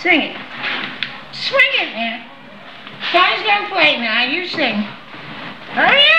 Sing it. Swing it, man. Johnny's gonna play now. You sing. Hurry